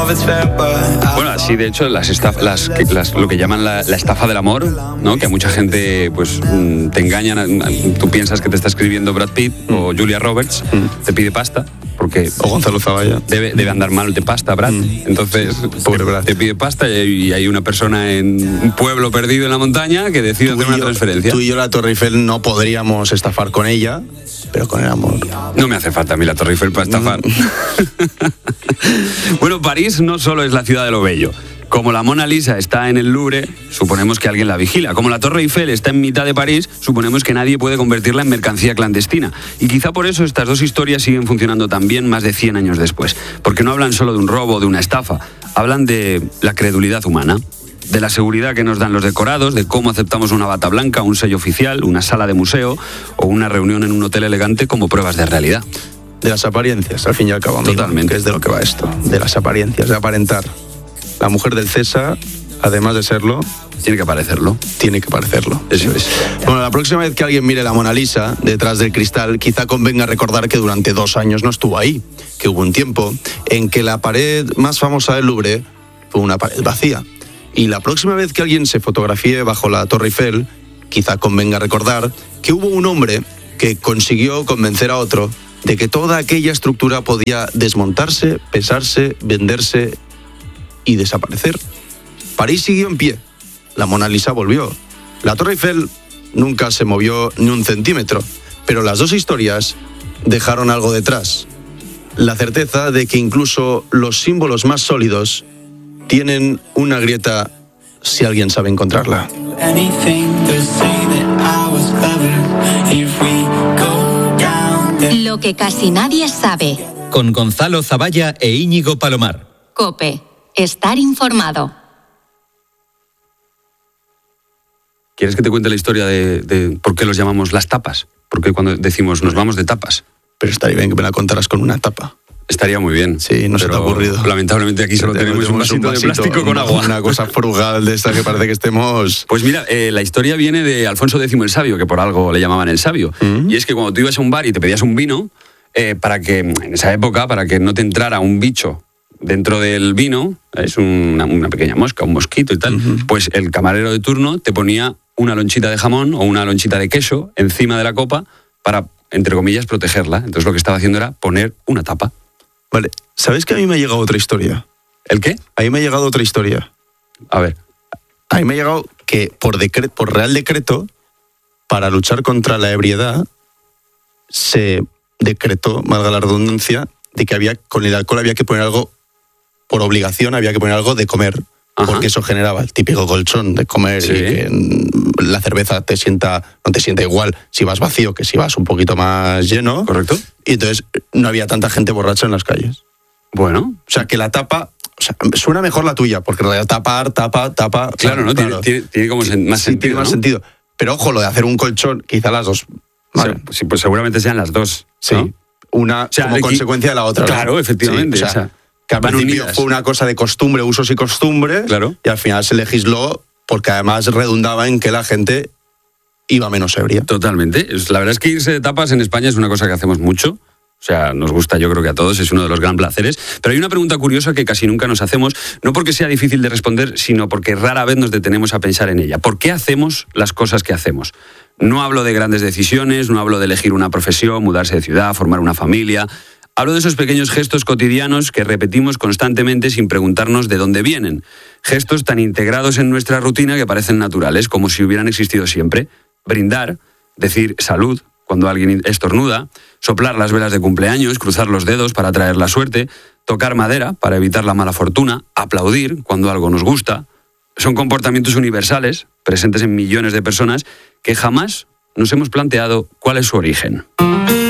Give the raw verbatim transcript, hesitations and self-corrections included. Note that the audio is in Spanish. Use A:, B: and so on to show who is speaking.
A: Bueno, así de hecho las estaf- las, las, lo que llaman la, la estafa del amor, ¿no? Que a mucha gente pues te engañan, tú piensas que te está escribiendo Brad Pitt mm. o Julia Roberts, mm. te pide pasta. Porque
B: o Gonzalo Zavalla.
A: Debe, debe andar mal de pasta, Brad. Mm. Entonces, pobre te, Brad. te pide pasta y hay una persona en un pueblo perdido en la montaña que decide hacer una
B: yo,
A: transferencia.
B: Tú y yo la Torre Eiffel no podríamos estafar con ella, pero con el amor.
A: No me hace falta a mí la Torre Eiffel para estafar. Mm. Bueno, París no solo es la ciudad de lo bello. Como la Mona Lisa está en el Louvre, suponemos que alguien la vigila. Como la Torre Eiffel está en mitad de París, suponemos que nadie puede convertirla en mercancía clandestina. Y quizá por eso estas dos historias siguen funcionando tan bien más de cien años después. Porque no hablan solo de un robo o de una estafa, hablan de la credulidad humana, de la seguridad que nos dan los decorados, de cómo aceptamos una bata blanca, un sello oficial, una sala de museo o una reunión en un hotel elegante como pruebas de realidad.
B: De las apariencias, al fin y al cabo. Amigo, totalmente. Que es de lo que va esto, de las apariencias, de aparentar. La mujer del César, además de serlo...
A: Tiene que parecerlo.
B: Tiene que parecerlo.
A: Eso es.
B: Bueno, la próxima vez que alguien mire la Mona Lisa detrás del cristal, quizá convenga recordar que durante dos años no estuvo ahí. Que hubo un tiempo en que la pared más famosa del Louvre fue una pared vacía. Y la próxima vez que alguien se fotografíe bajo la Torre Eiffel, quizá convenga recordar que hubo un hombre que consiguió convencer a otro de que toda aquella estructura podía desmontarse, pesarse, venderse y desaparecer. París siguió en pie. La Mona Lisa volvió. La Torre Eiffel nunca se movió ni un centímetro. Pero las dos historias dejaron algo detrás. La certeza de que incluso los símbolos más sólidos tienen una grieta si alguien sabe encontrarla.
C: Lo que casi nadie sabe.
D: Con Gonzalo Zavalla e Íñigo Palomar.
C: COPE. Estar informado.
A: ¿Quieres que te cuente la historia de, de por qué los llamamos las tapas? Porque cuando decimos nos vamos de tapas.
B: Pero estaría bien que me la contaras con una tapa.
A: Estaría muy bien.
B: Sí, no se te ha ocurrido.
A: Lamentablemente aquí solo tenemos, tenemos un, vasito un vasito de plástico con agua.
B: Una cosa frugal de esta que parece que estemos...
A: Pues mira, eh, la historia viene de Alfonso X el Sabio, que por algo le llamaban el Sabio. ¿Mm? Y es que cuando tú ibas a un bar y te pedías un vino, eh, para que, en esa época, para que no te entrara un bicho dentro del vino, es una, una pequeña mosca, un mosquito y tal, uh-huh. pues el camarero de turno te ponía una lonchita de jamón o una lonchita de queso encima de la copa para, entre comillas, protegerla. Entonces lo que estaba haciendo era poner una tapa.
B: Vale, ¿sabes que a mí me ha llegado otra historia?
A: ¿El qué?
B: A mí me ha llegado otra historia.
A: A ver.
B: A mí me ha llegado que por, decre- por real decreto, para luchar contra la ebriedad, se decretó, valga la redundancia, de que había con el alcohol había que poner algo, por obligación había que poner algo de comer. Ajá. Porque eso generaba el típico colchón de comer, sí. Y que la cerveza te sienta, no te sienta igual si vas vacío que si vas un poquito más lleno.
A: Correcto.
B: Y entonces no había tanta gente borracha en las calles.
A: Bueno.
B: O sea, que la tapa... O sea, suena mejor la tuya, porque en realidad tapar, tapa, tapa...
A: Claro, ¿no? Claro. Tiene, tiene, tiene como más
B: sí,
A: sentido,
B: tiene más
A: ¿no?
B: sentido. Pero ojo, lo de hacer un colchón, quizá las dos...
A: Vale. Sí, sí, pues seguramente sean las dos.
B: Sí. ¿No? Una o sea, como consecuencia de la otra.
A: Claro, ¿no? Efectivamente. Sí, o sea, o sea,
B: que al principio fue una cosa de costumbre, usos y costumbre,
A: claro.
B: Y al final se legisló porque además redundaba en que la gente iba menos ebria.
A: Totalmente. La verdad es que irse de tapas en España es una cosa que hacemos mucho. O sea, nos gusta, yo creo que a todos, es uno de los gran placeres. Pero hay una pregunta curiosa que casi nunca nos hacemos, no porque sea difícil de responder, sino porque rara vez nos detenemos a pensar en ella. ¿Por qué hacemos las cosas que hacemos? No hablo de grandes decisiones, no hablo de elegir una profesión, mudarse de ciudad, formar una familia. Hablo de esos pequeños gestos cotidianos que repetimos constantemente sin preguntarnos de dónde vienen. Gestos tan integrados en nuestra rutina que parecen naturales, como si hubieran existido siempre. Brindar, decir salud cuando alguien estornuda, soplar las velas de cumpleaños, cruzar los dedos para atraer la suerte, tocar madera para evitar la mala fortuna, aplaudir cuando algo nos gusta. Son comportamientos universales, presentes en millones de personas, que jamás nos hemos planteado cuál es su origen.